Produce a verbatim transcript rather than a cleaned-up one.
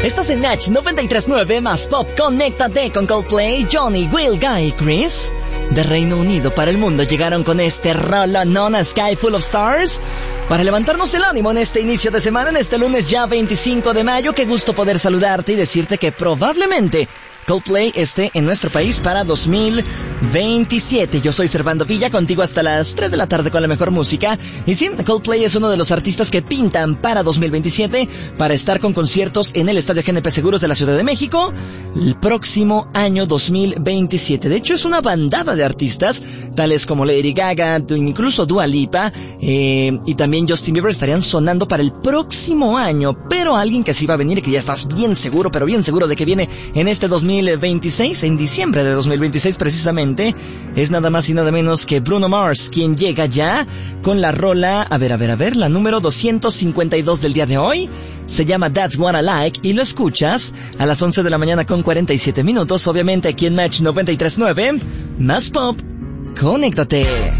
Estás en Match noventa y tres punto nueve más Pop. Conéctate con Coldplay, Johnny, Will, Guy y Chris. De Reino Unido para el mundo llegaron con este rolonón a Sky Full of Stars para levantarnos el ánimo en este inicio de semana, en este lunes ya veinticinco de mayo. Qué gusto poder saludarte y decirte que probablemente Coldplay esté en nuestro país para dos mil veintisiete. Yo soy Servando Villa, contigo hasta las tres de la tarde con la mejor música. Y sí, Coldplay es uno de los artistas que pintan para dos mil veintisiete para estar con conciertos en el Estadio G N P Seguros de la Ciudad de México el próximo año dos mil veintisiete. De hecho, es una bandada de artistas, tales como Lady Gaga, incluso Dua Lipa, eh, y también Justin Bieber estarían sonando para el próximo año. Pero alguien que sí va a venir y que ya estás bien seguro, pero bien seguro de que viene en este dos mil veintiséis, en diciembre de dos mil veintiséis precisamente, es nada más y nada menos que Bruno Mars, quien llega ya con la rola, a ver, a ver, a ver, la número doscientos cincuenta y dos del día de hoy. Se llama That's What I Like y lo escuchas a las once de la mañana con cuarenta y siete minutos, obviamente aquí en Match noventa y tres punto nueve, más Pop. Conéctate.